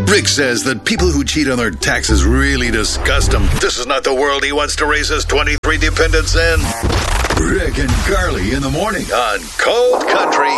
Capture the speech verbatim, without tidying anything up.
Rick says that people who cheat on their taxes really disgust him. This is not the world he wants to raise his twenty-three dependents in. Rick and Carly in the morning on Cold Country